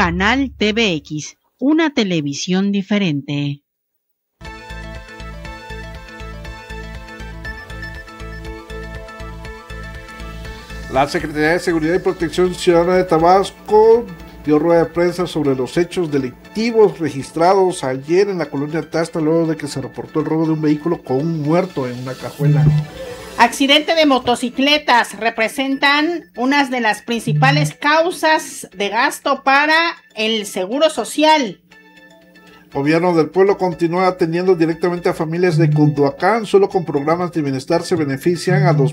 Canal TVX, una televisión diferente. La Secretaría de Seguridad y Protección Ciudadana de Tabasco dio rueda de prensa sobre los hechos delictivos registrados ayer en la colonia Tasta, luego de que se reportó el robo de un vehículo con un muerto en una cajuela. Accidente de motocicletas representan unas de las principales causas de gasto para el Seguro Social. Gobierno del Pueblo continúa atendiendo directamente a familias de Cunduacán. Solo con programas de bienestar se benefician a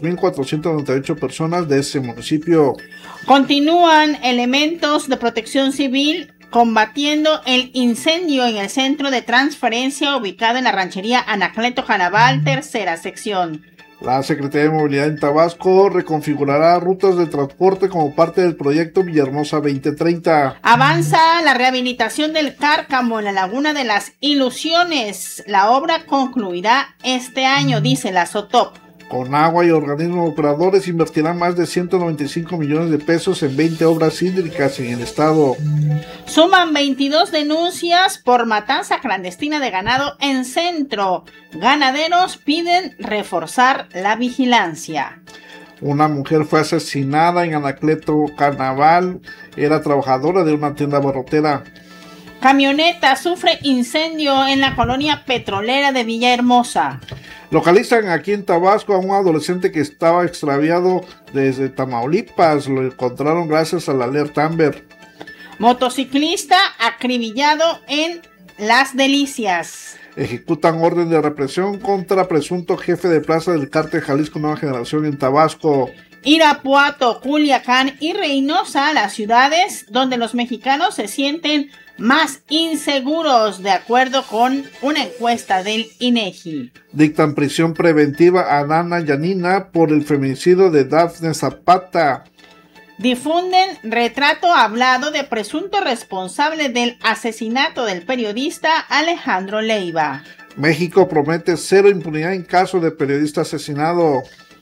2,498 personas de ese municipio. Continúan elementos de protección civil combatiendo el incendio en el centro de transferencia ubicado en la ranchería Anacleto Canaval, tercera sección. La Secretaría de Movilidad en Tabasco reconfigurará rutas de transporte como parte del proyecto Villahermosa 2030. Avanza la rehabilitación del Cárcamo en la Laguna de las Ilusiones. La obra concluirá este año, dice la SOTOP. Con agua y organismos operadores invertirán más de 195 millones de pesos en 20 obras hídricas en el estado. Suman 22 denuncias por matanza clandestina de ganado en centro. Ganaderos piden reforzar la vigilancia. Una mujer fue asesinada en Anacleto Carnaval. Era trabajadora de una tienda abarrotera. Camioneta sufre incendio en la colonia petrolera de Villahermosa. Localizan aquí en Tabasco a un adolescente que estaba extraviado desde Tamaulipas. Lo encontraron gracias a la alerta Amber. Motociclista acribillado en Las Delicias. Ejecutan orden de represión contra presunto jefe de plaza del cártel Jalisco Nueva Generación en Tabasco. Irapuato, Culiacán y Reynosa, las ciudades donde los mexicanos se sienten más inseguros, de acuerdo con una encuesta del INEGI. Dictan prisión preventiva a Nana Yanina por el feminicidio de Dafne Zapata. Difunden retrato hablado de presunto responsable del asesinato del periodista Alejandro Leiva. México promete cero impunidad en caso de periodista asesinado.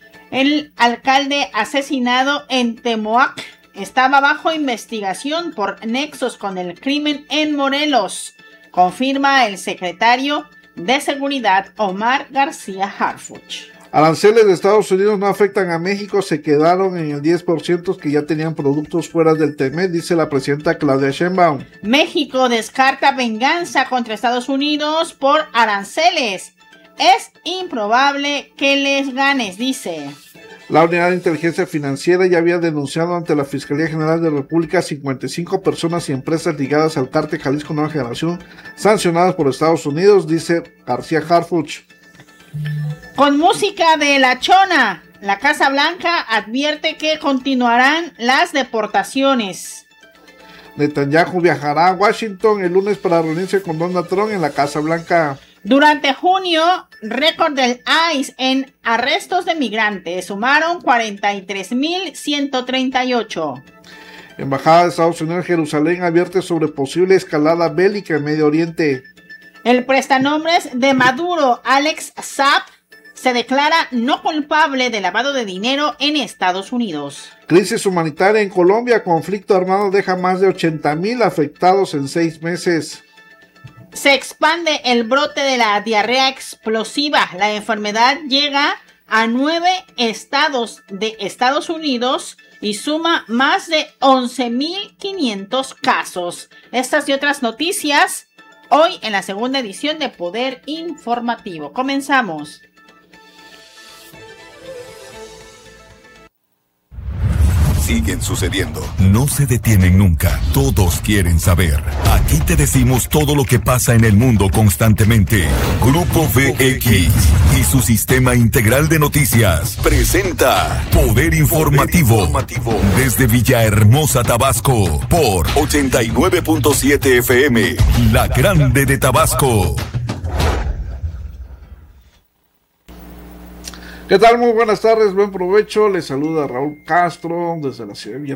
El alcalde asesinado en Temoac estaba bajo investigación por nexos con el crimen en Morelos, confirma el secretario de Seguridad Omar García Harfuch. Aranceles de Estados Unidos no afectan a México, se quedaron en el 10% que ya tenían productos fuera del TEMEC, dice la presidenta Claudia Sheinbaum. México descarta venganza contra Estados Unidos por aranceles. Es improbable que les ganes, dice. La Unidad de Inteligencia Financiera ya había denunciado ante la Fiscalía General de la República 55 personas y empresas ligadas al cártel Jalisco Nueva Generación sancionadas por Estados Unidos, dice García Harfuch. Con música de La Chona, la Casa Blanca advierte que continuarán las deportaciones. Netanyahu viajará a Washington el lunes para reunirse con Donald Trump en la Casa Blanca. Durante junio, récord del ICE en arrestos de migrantes sumaron 43,138. Embajada de Estados Unidos en Jerusalén advierte sobre posible escalada bélica en Medio Oriente. El prestanombres de Maduro, Alex Saab, se declara no culpable de lavado de dinero en Estados Unidos. Crisis humanitaria en Colombia, conflicto armado deja más de 80,000 afectados en 6 meses. Se expande el brote de la diarrea explosiva. La enfermedad llega a 9 estados de Estados Unidos y suma más de 11,500 casos. Estas y otras noticias hoy en la segunda edición de Poder Informativo. Comenzamos. Siguen sucediendo, no se detienen nunca, todos quieren saber. Aquí te decimos todo lo que pasa en el mundo constantemente. Grupo VX y su sistema integral de noticias presenta Poder Informativo desde Villahermosa, Tabasco, por 89.7 FM, La Grande de Tabasco. ¿Qué tal? Muy buenas tardes, buen provecho. Les saluda Raúl Castro desde la ciudad de